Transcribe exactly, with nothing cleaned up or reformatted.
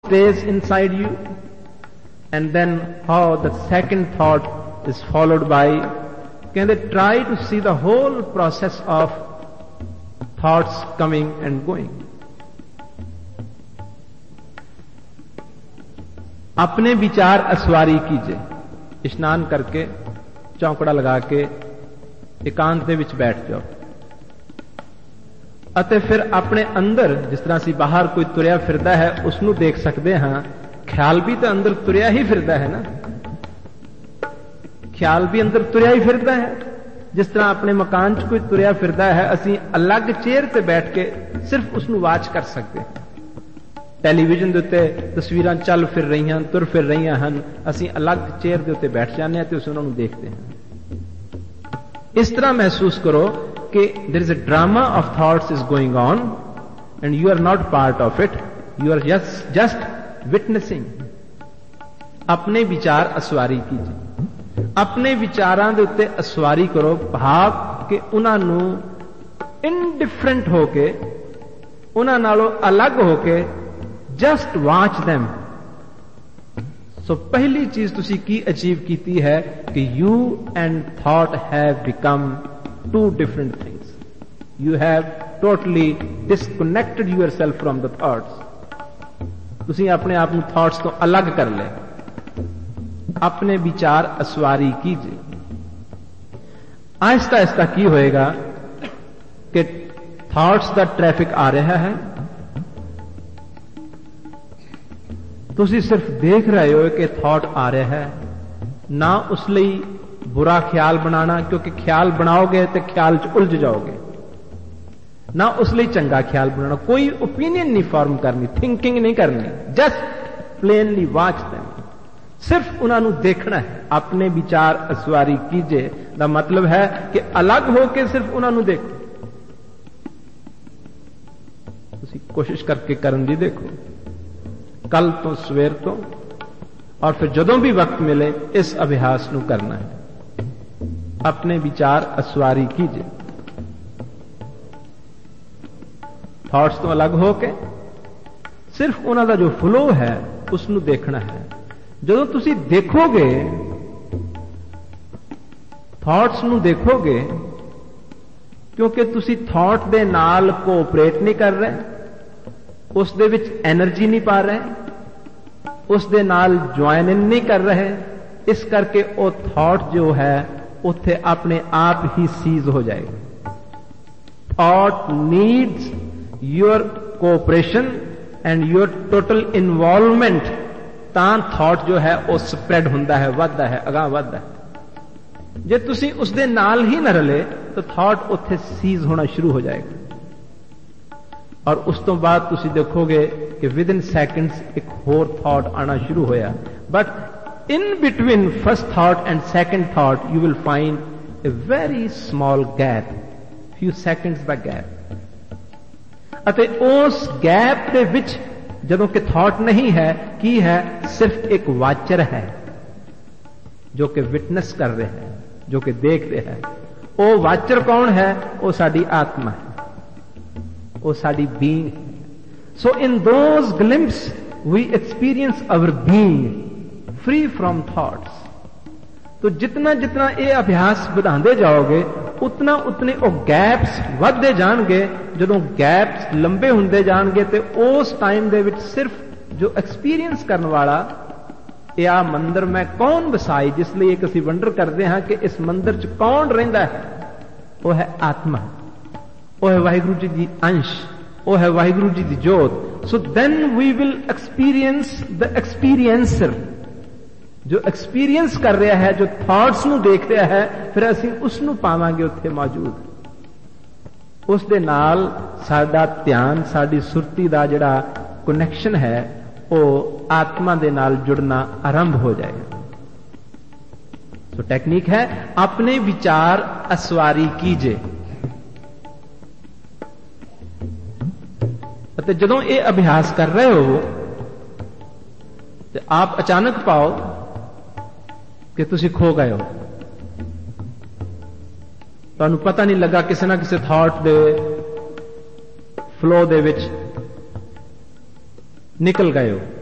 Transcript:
stays inside you, and then how the second thought is followed by. Can they try to see the whole process of thoughts coming and going? अपने विचार असवारी कीजिए। इश्नान करके चौंकड़ा लगा के एकांत ਦੇ ਵਿੱਚ ਬੈਠ ਜਾਓ ਅਤੇ ਫਿਰ ਆਪਣੇ ਅੰਦਰ, ਜਿਸ ਤਰ੍ਹਾਂ ਅਸੀਂ ਬਾਹਰ ਕੋਈ ਤੁਰਿਆ ਫਿਰਦਾ ਹੈ ਉਸ ਨੂੰ ਦੇਖ ਸਕਦੇ ਹਾਂ, ਖਿਆਲ ਵੀ ਤਾਂ ਅੰਦਰ ਤੁਰਿਆ ਹੀ ਫਿਰਦਾ ਹੈ ਨਾ। ਖਿਆਲ ਵੀ ਅੰਦਰ ਤੁਰਿਆ ਹੀ ਫਿਰਦਾ ਹੈ। ਜਿਸ ਤਰ੍ਹਾਂ ਆਪਣੇ ਮਕਾਨ 'ਚ ਕੋਈ ਤੁਰਿਆ ਫਿਰਦਾ ਹੈ, ਅਸੀਂ ਅਲੱਗ ਚੇਅਰ ਤੇ ਬੈਠ ਕੇ ਸਿਰਫ ਉਸ ਨੂੰ ਵਾਚ ਕਰ ਸਕਦੇ ਹਾਂ। ਟੈਲੀਵਿਜ਼ਨ ਦੇ ਉੱਤੇ ਤਸਵੀਰਾਂ ਚੱਲ ਫਿਰ ਰਹੀਆਂ, ਤੁਰ ਫਿਰ ਰਹੀਆਂ ਹਨ, ਅਸੀਂ ਅਲੱਗ ਚੇਅਰ ਦੇ ਉੱਤੇ ਬੈਠ ਜਾਂਦੇ ਹਾਂ ਤੇ ਉਸ ਉਹਨਾਂ ਨੂੰ ਦੇਖਦੇ ਹਾਂ। ਇਸ ਤਰ੍ਹਾਂ ਮਹਿਸੂਸ ਕਰੋ ਕਿ there is a drama of thoughts is going on and you are not part of it, you are just just witnessing। ਆਪਣੇ ਵਿਚਾਰ ਅਸਵਾਰੀ ਕੀजिए। ਆਪਣੇ ਵਿਚਾਰਾਂ ਦੇ ਉੱਤੇ ਅਸਵਾਰੀ ਕਰੋ, ਭਾਵ ਕਿ ਉਹਨਾਂ ਨੂੰ ਇਨਡਿਫਰੈਂਟ ਹੋ ਕੇ, ਉਹਨਾਂ ਨਾਲੋਂ ਅਲੱਗ ਹੋ ਕੇ just watch them। ਸੋ ਪਹਿਲੀ ਚੀਜ਼ ਤੁਸੀਂ ਕੀ ਅਚੀਵ ਕੀਤੀ ਹੈ ਕਿ you and thought have become two different things। You have totally disconnected yourself from the thoughts। ਤੁਸੀਂ ਆਪਣੇ ਆਪ ਨੂੰ thoughts ਤੋਂ ਅਲੱਗ ਕਰ ਲਿਆ। ਆਪਣੇ ਵਿਚਾਰ ਅਸਵਾਰੀ ਕੀजिए। ਆਹਿਸਤਾ ਆਹਿਸਤਾ ਕੀ ਹੋਏਗਾ ਕਿ thoughts ਦਾ ਟ੍ਰੈਫਿਕ ਆ ਰਿਹਾ ਹੈ, ਤੁਸੀਂ ਸਿਰਫ ਦੇਖ ਰਹੇ ਹੋ ਕਿ ਥਾਟ ਆ ਰਿਹਾ ਹੈ। ਨਾ ਉਸ ਲਈ ਬੁਰਾ ਖਿਆਲ ਬਣਾਣਾ, ਕਿਉਂਕਿ ਖਿਆਲ ਬਣਾਓਗੇ ਤੇ ਖਿਆਲ 'ਚ ਉਲਝ ਜਾਓਗੇ। ਨਾ ਉਸ ਲਈ ਚੰਗਾ ਖਿਆਲ ਬਣਾਣਾ, ਕੋਈ ਓਪੀਨੀਅਨ ਨਹੀਂ ਫਾਰਮ ਕਰਨੀ, ਥਿੰਕਿੰਗ ਨਹੀਂ ਕਰਨੀ, ਜਸਟ ਪਲੇਨਲੀ ਵਾਚ them। ਸਿਰਫ ਉਹਨਾਂ ਨੂੰ ਦੇਖਣਾ ਹੈ। ਆਪਣੇ ਵਿਚਾਰ ਅਸਵਾਰੀ ਕੀजिए ਦਾ ਮਤਲਬ ਹੈ ਕਿ ਅਲੱਗ ਹੋ ਕੇ ਸਿਰਫ ਉਹਨਾਂ ਨੂੰ ਦੇਖੋ। ਤੁਸੀਂ ਕੋਸ਼ਿਸ਼ ਕਰਕੇ ਕਰਨ ਦੀ ਦੇਖੋ, ਕੱਲ ਤੋਂ, ਸਵੇਰ ਤੋਂ, ਔਰ ਫਿਰ ਜਦੋਂ ਵੀ ਵਕਤ ਮਿਲੇ ਇਸ ਅਭਿਆਸ ਨੂੰ ਕਰਨਾ ਹੈ। ਆਪਣੇ ਵਿਚਾਰ ਅਸਵਾਰੀ ਕੀजिए। ਥਾਟਸ ਤੋਂ ਅਲੱਗ ਹੋ ਕੇ ਸਿਰਫ ਉਹਨਾਂ ਦਾ ਜੋ ਫਲੋ ਹੈ ਉਸ ਨੂੰ ਦੇਖਣਾ ਹੈ। ਜਦੋਂ ਤੁਸੀਂ ਦੇਖੋਗੇ, ਥਾਟਸ ਨੂੰ ਦੇਖੋਗੇ, ਕਿਉਂਕਿ ਤੁਸੀਂ ਥਾਟ ਦੇ ਨਾਲ ਕੋਆਪਰੇਟ ਨਹੀਂ ਕਰ ਰਹੇ, ਉਸ ਦੇ ਵਿੱਚ એનર્ਜੀ ਨਹੀਂ ਪਾ ਰਹੇ, ਉਸ ਦੇ ਨਾਲ ਜੁਆਇਨ ਇਨ ਨਹੀਂ ਕਰ ਰਹੇ, ਇਸ ਕਰਕੇ ਉਹ ਥਾਟ ਜੋ ਹੈ ਉੱਥੇ ਆਪਣੇ ਆਪ ਹੀ ਸੀਜ਼ ਹੋ ਜਾਏਗਾ। Thought needs your cooperation and your total involvement, ਤਾਂ ਥਾਟ ਜੋ ਹੈ ਉਹ ਸਪਰੈਡ ਹੁੰਦਾ ਹੈ, ਵੱਧਦਾ ਹੈ, ਅਗਾਂਹ ਵੱਧਦਾ ਹੈ। ਜੇ ਤੁਸੀਂ ਉਸ ਦੇ ਨਾਲ ਹੀ ਨਾ ਰਲੇ ਤਾਂ ਥਾਟ ਉੱਥੇ ਸੀਜ਼ ਹੋਣਾ ਸ਼ੁਰੂ ਹੋ ਜਾਏਗਾ। ਔਰ ਉਸ ਤੋਂ ਬਾਅਦ ਤੁਸੀਂ ਦੇਖੋਗੇ ਕਿ ਵਿਦਿਨ ਸੈਕਿੰਡਸ ਇੱਕ ਹੋਰ ਥਾਟ ਆਣਾ ਸ਼ੁਰੂ ਹੋਇਆ। But in between first thought and second thought you will find a very small gap, ਫਿਊ seconds the gap. ਅਤੇ ਉਸ ਗੈਪ ਦੇ ਵਿੱਚ ਜਦੋਂ ਕਿ ਥਾਟ ਨਹੀਂ ਹੈ, ਕੀ ਹੈ? ਸਿਰਫ ਇੱਕ ਵਾਚਰ ਹੈ ਜੋ ਕਿ ਵਿਟਨੈਸ ਕਰ ਰਿਹਾ ਹੈ, ਜੋ ਕਿ ਦੇਖ ਰਿਹਾ ਹੈ। ਉਹ ਵਾਚਰ ਕੌਣ ਹੈ? ਉਹ ਸਾਡੀ ਆਤਮਾ ਹੈ, ਉਹ ਸਾਡੀ being. So in those ਗਲਿੰਪਸ we experience hour being free ਫਰॉम thoughts. तो जितना जितना ये अभ्यास ਵਧਾਉਂਦੇ ਜਾਓਗੇ उतना उतने ਉਹ ਗੈਪਸ ਵੱਧਦੇ ਜਾਣਗੇ। ਜਦੋਂ ਗੈਪਸ ਲੰਬੇ ਹੁੰਦੇ ਜਾਣਗੇ ਤੇ ਉਸ ਟਾਈਮ ਦੇ ਵਿੱਚ ਸਿਰਫ ਜੋ ਐਕਸਪੀਰੀਅੰਸ ਕਰਨ ਵਾਲਾ ਇਹ ਆ ਮੰਦਰ ਮੈਂ ਕੌਣ ਵਸਾਈ, ਜਿਸ ਲਈ ਇੱਕ ਅਸੀਂ ਵੰਡਰ ਕਰਦੇ ਹਾਂ ਕਿ ਇਸ ਮੰਦਰ 'ਚ ਕੌਣ ਰਹਿੰਦਾ ਹੈ, ਉਹ ਹੈ ਆਤਮਾ, ਉਹ ਹੈ ਵਾਹਿਗੁਰੂ ਜੀ ਦੀ ਅੰਸ਼, ਉਹ ਹੈ ਵਾਹਿਗੁਰੂ ਜੀ ਦੀ ਜੋਤ। ਸੋ ਦੈਨ ਵੀ ਵਿਲ ਐਕਸਪੀਰੀਅੰਸ ਦ ਐਕਸਪੀਰੀਐਂਸਰ, ਜੋ ਐਕਸਪੀਰੀਅੰਸ ਕਰ ਰਿਹਾ ਹੈ, ਜੋ ਥਾਟਸ ਨੂੰ ਦੇਖ ਰਿਹਾ ਹੈ, ਫਿਰ ਅਸੀਂ ਉਸ ਨੂੰ ਪਾਵਾਂਗੇ ਉੱਥੇ ਮੌਜੂਦ। ਉਸ ਦੇ ਨਾਲ ਸਾਡਾ ਧਿਆਨ, ਸਾਡੀ ਸੁਰਤੀ ਦਾ ਜਿਹੜਾ ਕਨੈਕਸ਼ਨ ਹੈ ਉਹ ਆਤਮਾ ਦੇ ਨਾਲ ਜੁੜਨਾ ਆਰੰਭ ਹੋ ਜਾਏਗਾ। ਸੋ ਟੈਕਨੀਕ ਹੈ ਆਪਣੇ ਵਿਚਾਰ ਅਸਵਾਰੀ ਕੀਜੇ। ਅਤੇ ਜਦੋਂ ਇਹ ਅਭਿਆਸ ਕਰ ਰਹੇ ਹੋ ਤੇ ਆਪ ਅਚਾਨਕ ਪਾਓ ਕਿ ਤੁਸੀਂ ਖੋ ਗਏ ਹੋ, ਤੁਹਾਨੂੰ ਪਤਾ ਨਹੀਂ ਲੱਗਾ, ਕਿਸੇ ਨਾ ਕਿਸੇ ਥਾਟ ਦੇ ਫਲੋ ਦੇ ਵਿੱਚ ਨਿਕਲ ਗਏ ਹੋ।